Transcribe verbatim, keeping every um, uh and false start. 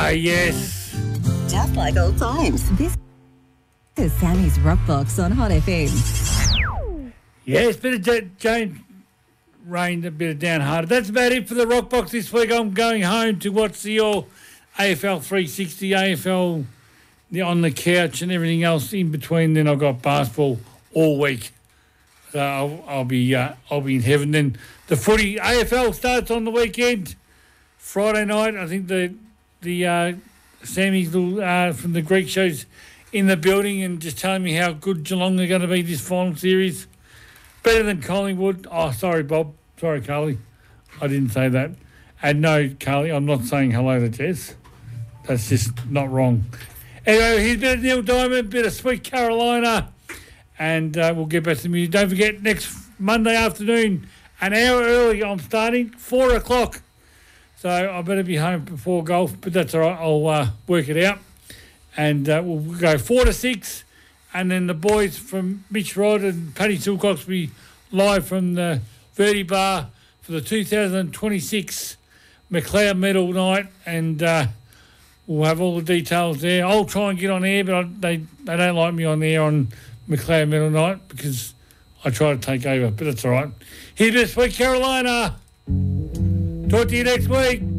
Ah, yes. Just like old times. This is Sammy's Rock Box on Hot F M. Yes, bit of J- James rain, a bit of downhearted. That's about it for the Rock Box this week. I'm going home to watch the all A F L three sixty, A F L on the couch and everything else in between. Then I've got basketball all week. So I'll, I'll be uh, I'll be in heaven. Then the footy, A F L starts on the weekend. Friday night, I think the the uh, Sammy's little, uh, from the Greek show's in the building and just telling me how good Geelong are going to be this final series. Better than Collingwood. Oh, sorry, Bob. Sorry, Carly. I didn't say that. And no, Carly, I'm not saying hello to Jess. That's just not wrong. Anyway, here's a bit of Neil Diamond, bit of Sweet Carolina, and uh, we'll get back to the music. Don't forget, next Monday afternoon, an hour early, I'm starting, four o'clock. So I better be home before golf, but that's all right. I'll uh, work it out. And uh, we'll go four to six, and then the boys from Mitch Rod and Paddy Silcox will be live from the Verdi Bar for the two thousand twenty-six McLeod Medal night, and uh, we'll have all the details there. I'll try and get on air, but I, they, they don't like me on there on McLeod Medal night because I try to take over, but that's all right. Here's this week, Carolina. Talk to you next week.